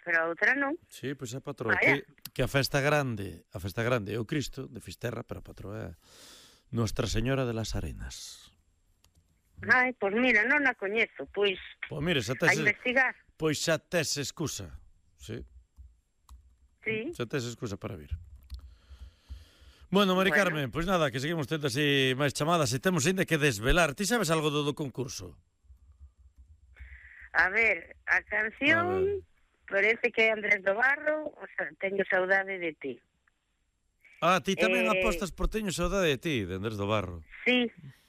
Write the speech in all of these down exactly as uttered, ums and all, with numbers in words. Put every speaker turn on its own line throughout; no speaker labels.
pero a outra non.
Sí, pois a patroa,
Vaya.
que, que a festa grande, a festa grande é o Cristo de Fisterra, pero a patroa é Nuestra Señora de las Arenas.
Ai, pois mira, non a coñezo, pois
Pois mire, xa
a
tes,
investigar.
pois xa tes excusa. Sí,
Sí,
xa tes excusa para vir. Bueno, Mari
Bueno.
Carmen, pois nada, que seguimos tendo así máis chamadas e temos ainda que desvelar. Ti sabes algo do, do concurso?
a ver, a
A
canción
ver.
parece que é Andrés do Barro, o sea, teño saudade de ti.
Ah, ti tamén
Eh,
apostas por Teño saudade de ti, de Andrés do Barro.
Sí.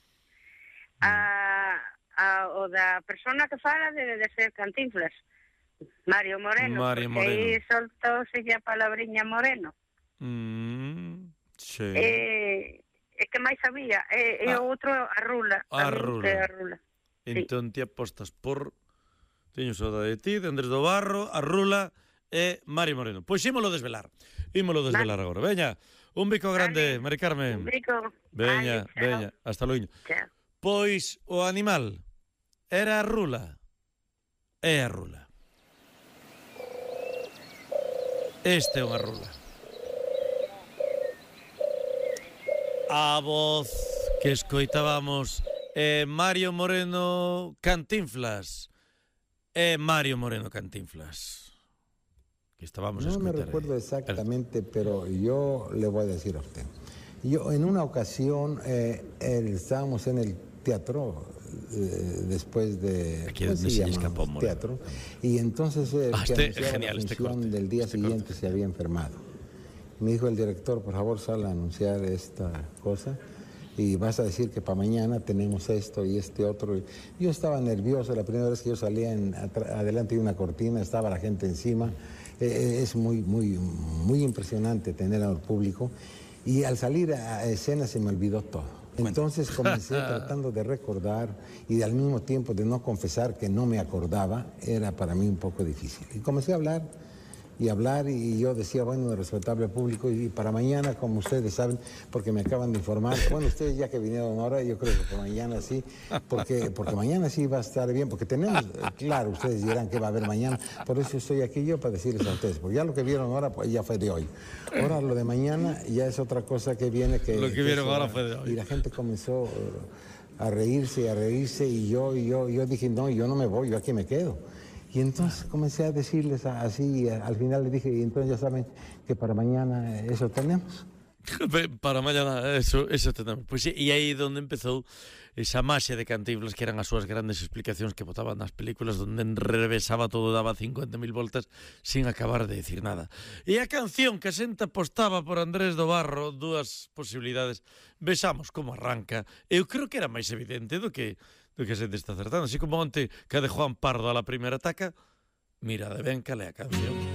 A, a, o da persona que fala debe de ser Cantinflas. Mario Moreno,
Mario
porque aí
Moreno.
soltouse a palabriña Moreno.
Mm, sí.
Eh, é que máis sabía, e, e
Ah.
o outro a Rula,
A
tamén
Rula.
que é a Rula. Sí.
Entón ti apostas por Teño saudade de ti, de Andrés do Barro, a Rula e Mari Moreno. Pois ímolo desvelar. Ímolo desvelar agora. Veña, un bico grande,
Vale.
Mari Carmen.
Un bico.
Veña,
Vale, chao.
veña, hasta loiño.
Chao.
Pois o animal era a Rula. É a Rula. Este é unha Rula. A voz que escoitábamos é Mario Moreno Cantinflas. É Mario Moreno Cantinflas. Que estábamos a
No me
escoitar.
recuerdo
aí.
exactamente, pero yo le voy a decir a usted. Yo en una ocasión eh, el- estábamos en el teatro eh, después de
Aquí
¿cómo
es donde
se
se le
llama?
escapó Moreno.
Teatro, y entonces el
Ah,
que
este-
anunciaba
genial,
la
este
función
corte,
del día
este
siguiente
corte.
se había enfermado. Me dijo el director, por favor, sal a anunciar esta cosa y vas a decir que para mañana tenemos esto y este otro. Y yo estaba nervioso, la primera vez que yo salía en, atra- adelante de una cortina, estaba la gente encima. Eh, es muy, muy, muy impresionante tener al público. Y al salir a escena se me olvidó todo. Entonces comencé tratando de recordar y al mismo tiempo de no confesar que no me acordaba, era para mí un poco difícil. Y comencé a hablar y hablar y yo decía, bueno, respetable público, y para mañana, como ustedes saben, porque me acaban de informar, bueno, ustedes ya que vinieron ahora, yo creo que para mañana sí, porque, porque mañana sí va a estar bien, porque tenemos, eh, claro, ustedes dirán que va a haber mañana, por eso estoy aquí yo para decirles a ustedes, porque ya lo que vieron ahora pues, ya fue de hoy. Ahora lo de mañana ya es otra cosa que viene que...
Lo que vieron
eso,
ahora fue de hoy.
Y la gente comenzó eh, a reírse, a reírse, y yo, y yo, yo dije, no, yo no me voy, yo aquí me quedo. Y entonces comencé a decirles así, al final les dije, y entonces ya saben que para mañana eso tenemos.
Para mañana, eso, eso tenemos. Pois e aí onde empezou esa maxia de Cantinflas, que eran as súas grandes explicacións que botaban nas películas, onde enrevesaba todo, daba cincuenta mil voltas sin acabar de decir nada. E a canción que a xente apostaba por Andrés do Barro, dúas posibilidades, vexamos como arranca. Eu creo que era máis evidente do que do que a xente está acertando. Así como onte que a de Juan Pardo a la primeira ataca, mira de ben cal é a canción.